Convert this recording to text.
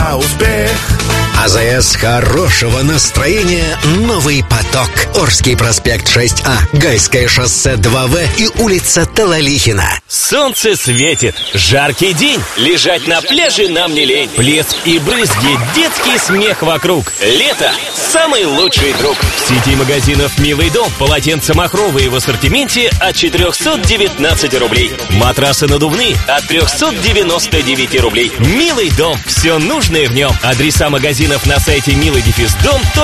на успех. АЗС хорошего настроения «Новый поток». Орский проспект 6А, Гайское шоссе 2В и улица Талалихина. Солнце светит, жаркий день. Лежать на пляже нам не лень. Плеск и брызги, детский смех вокруг. Лето – самый лучший друг. В сети магазинов «Милый дом» полотенца махровые в ассортименте от 419 рублей. Матрасы надувные от 399 рублей. «Милый дом» – все нужное в нем. Адреса магазинов на сайте «Милый-дом».